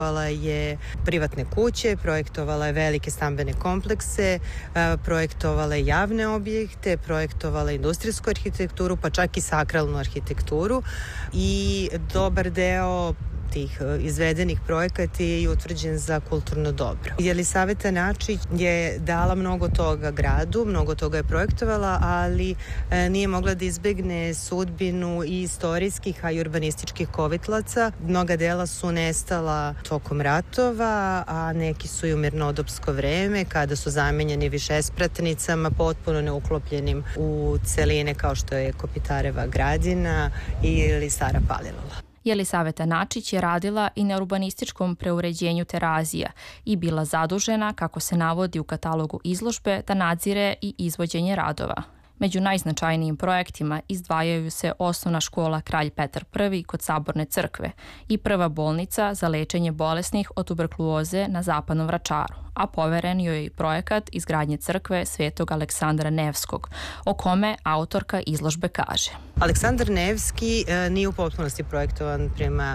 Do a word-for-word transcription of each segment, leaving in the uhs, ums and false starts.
Projektovala je privatne kuće, projektovala je velike stambene komplekse, projektovala je javne objekte, projektovala industrijsku arhitekturu, pa čak i sakralnu arhitekturu i dobar deo tih izvedenih projekata je i utvrđen za kulturno dobro. Jelisaveta Načić je dala mnogo toga gradu, mnogo toga je projektovala, ali nije mogla da izbegne sudbinu i istorijskih, a i urbanističkih kovitlaca. Mnoga dela su nestala tokom ratova, a neki su i u mirnodopsko vreme, kada su zamenjeni višespratnicama, potpuno neuklopljenim u celine kao što je Kopitareva Gradina ili Stara Palilula. Jelisaveta Načić je radila i na urbanističkom preuređenju Terazija i bila zadužena, kako se navodi u katalogu izložbe, da nadzire i izvođenje radova. Među najznačajnijim projektima izdvajaju se osnovna škola Kralj Petar Prvi kod Saborne crkve i prva bolnica za lečenje bolesnih od tuberkuloze na Zapadnom Vračaru, a poveren joj je i projekat izgradnje crkve Svetog Aleksandra Nevskog, o kome autorka izložbe kaže. Aleksandar Nevski nije u potpunosti projektovan prema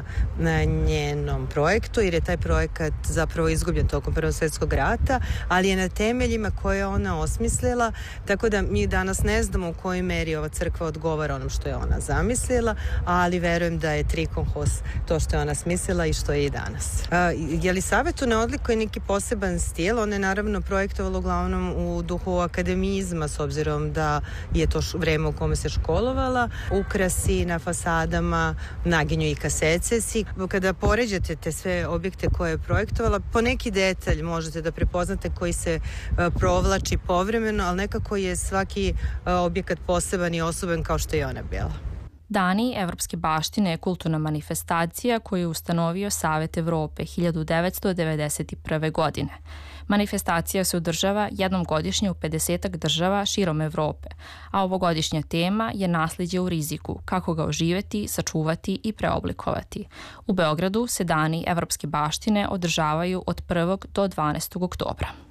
njenom projektu, jer je taj projekat zapravo izgubljen tokom Prvog svjetskog rata, ali je na temeljima koje je ona osmislila, tako da mi danas ne znamo u kojoj meri ova crkva odgovara onom što je ona zamislila, ali verujem da je trikonhos to što je ona smislila i što je i danas. Jelisavetu ne odlikuje neki poseban stil, ona je naravno projektovala uglavnom u duhu akademizma, s obzirom da je to vreme u kome se školovala. Ukrasi na fasadama naginju i kasecesi. Kada poređate te sve objekte koje je projektovala, po neki detalj možete da prepoznate koji se provlači povremeno, ali nekako je svaki objekat poseban i osoban kao što je ona bila. Dani evropske baštine je kulturna manifestacija koju je ustanovio Savet Evrope hiljadu devetsto devedeset prve. godine. Manifestacija se održava jednom godišnje u pedesetak država širom Evrope, a ovogodišnja tema je nasljeđe u riziku, kako ga oživeti, sačuvati i preoblikovati. U Beogradu se Dani evropske baštine održavaju od prvog do dvanaestog oktobra.